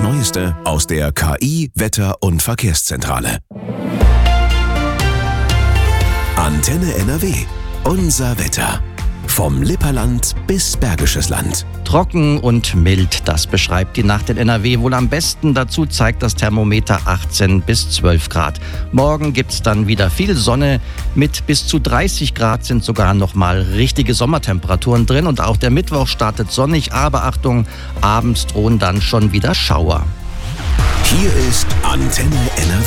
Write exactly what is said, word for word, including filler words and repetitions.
Neueste aus der K I, Wetter- und Verkehrszentrale. Antenne N R W. Unser Wetter. Vom Lipperland bis Bergisches Land. Trocken und mild, das beschreibt die Nacht in N R W wohl am besten. Dazu zeigt das Thermometer achtzehn bis zwölf Grad. Morgen gibt's dann wieder viel Sonne. Mit bis zu dreißig Grad sind sogar noch mal richtige Sommertemperaturen drin. Und auch der Mittwoch startet sonnig, aber Achtung, abends drohen dann schon wieder Schauer. Hier ist Antenne N R W.